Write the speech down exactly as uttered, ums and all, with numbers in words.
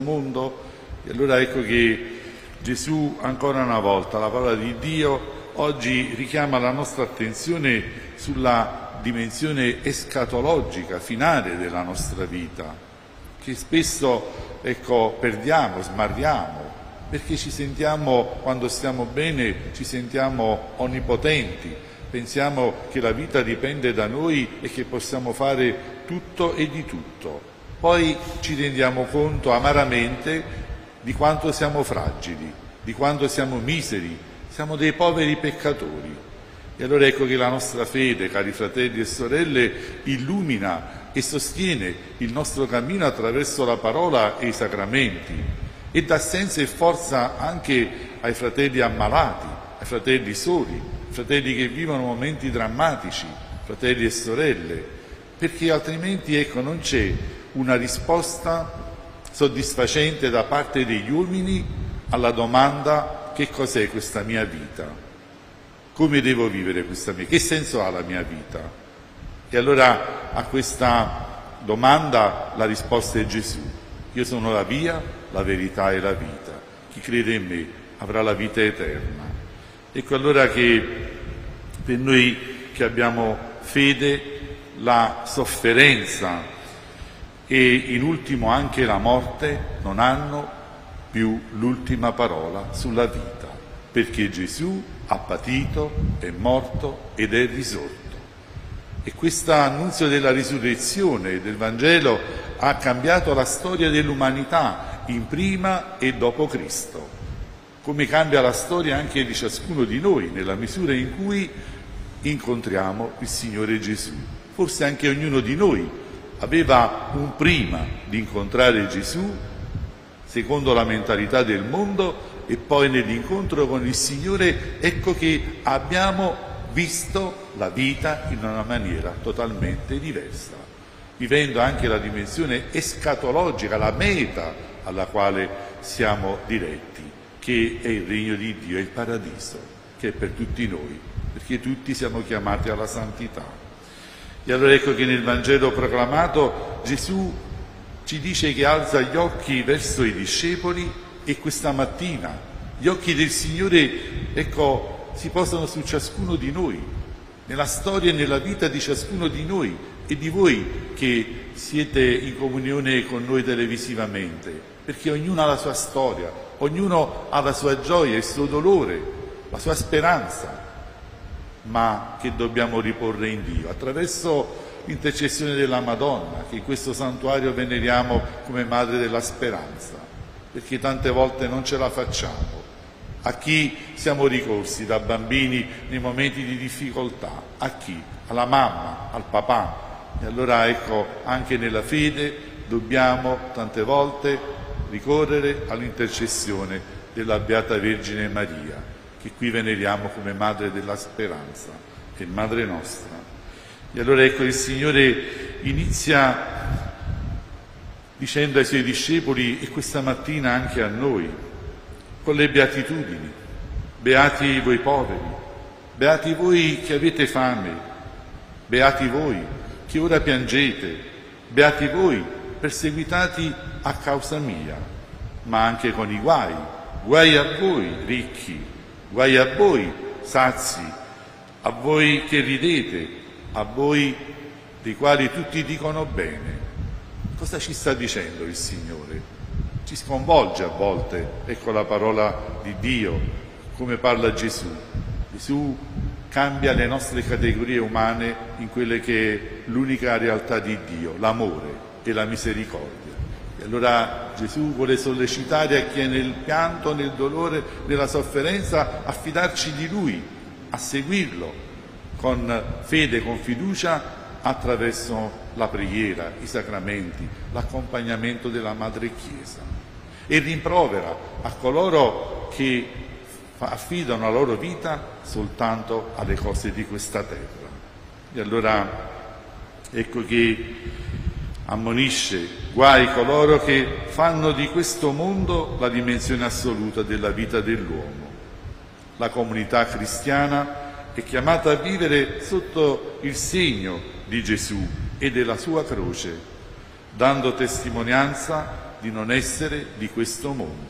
mondo. E allora ecco che Gesù, ancora una volta, la parola di Dio, oggi richiama la nostra attenzione sulla dimensione escatologica, finale della nostra vita, che spesso ecco, perdiamo, smarriamo, perché ci sentiamo, quando stiamo bene, ci sentiamo onnipotenti, pensiamo che la vita dipende da noi e che possiamo fare tutto e di tutto. Poi ci rendiamo conto amaramente di quanto siamo fragili, di quanto siamo miseri, siamo dei poveri peccatori. E allora ecco che la nostra fede, cari fratelli e sorelle, illumina e sostiene il nostro cammino attraverso la parola e i sacramenti e dà senso e forza anche ai fratelli ammalati, ai fratelli soli, fratelli che vivono momenti drammatici, fratelli e sorelle, perché altrimenti ecco non c'è una risposta soddisfacente da parte degli uomini alla domanda: che cos'è questa mia vita? Come devo vivere questa mia vita? Che senso ha la mia vita? E allora a questa domanda la risposta è Gesù. Io sono la via, la verità e la vita. Chi crede in me avrà la vita eterna. Ecco allora che per noi che abbiamo fede, la sofferenza e in ultimo anche la morte non hanno più l'ultima parola sulla vita, perché Gesù ha patito, è morto ed è risorto. E questo annunzio della risurrezione del Vangelo ha cambiato la storia dell'umanità in prima e dopo Cristo, come cambia la storia anche di ciascuno di noi nella misura in cui incontriamo il Signore Gesù. Forse anche ognuno di noi aveva un prima di incontrare Gesù, secondo la mentalità del mondo, e poi nell'incontro con il Signore ecco che abbiamo visto la vita in una maniera totalmente diversa, vivendo anche la dimensione escatologica, la meta alla quale siamo diretti, che è il regno di Dio, è il paradiso, che è per tutti noi, perché tutti siamo chiamati alla santità. E allora ecco che nel Vangelo proclamato Gesù ci dice che alza gli occhi verso i discepoli e questa mattina gli occhi del Signore, ecco, si posano su ciascuno di noi, nella storia e nella vita di ciascuno di noi e di voi che siete in comunione con noi televisivamente, perché ognuno ha la sua storia, ognuno ha la sua gioia, il suo dolore, la sua speranza, ma che dobbiamo riporre in Dio attraverso l'intercessione della Madonna, che in questo santuario veneriamo come Madre della Speranza, perché tante volte non ce la facciamo. A chi siamo ricorsi da bambini nei momenti di difficoltà? A chi? Alla mamma, al papà. E allora ecco, anche nella fede dobbiamo tante volte ricorrere all'intercessione della Beata Vergine Maria, che qui veneriamo come Madre della Speranza e Madre nostra. E allora ecco il Signore inizia dicendo ai Suoi discepoli, e questa mattina anche a noi, con le beatitudini: beati voi poveri, beati voi che avete fame, beati voi che ora piangete, beati voi perseguitati a causa mia, ma anche con i guai, guai a voi ricchi, guai a voi sazi, a voi che ridete, a voi dei quali tutti dicono bene. Cosa ci sta dicendo il Signore? Ci sconvolge a volte, ecco la parola di Dio, come parla Gesù. Gesù cambia le nostre categorie umane in quelle che è l'unica realtà di Dio, l'amore e la misericordia. E allora Gesù vuole sollecitare a chi è nel pianto, nel dolore, nella sofferenza, a fidarci di Lui, a seguirlo con fede, con fiducia, attraverso la preghiera, i sacramenti, l'accompagnamento della Madre Chiesa. E rimprovera a coloro che affidano la loro vita soltanto alle cose di questa terra. E allora ecco che ammonisce: guai coloro che fanno di questo mondo la dimensione assoluta della vita dell'uomo. La comunità cristiana è chiamata a vivere sotto il segno di Gesù e della sua croce, dando testimonianza di non essere di questo mondo.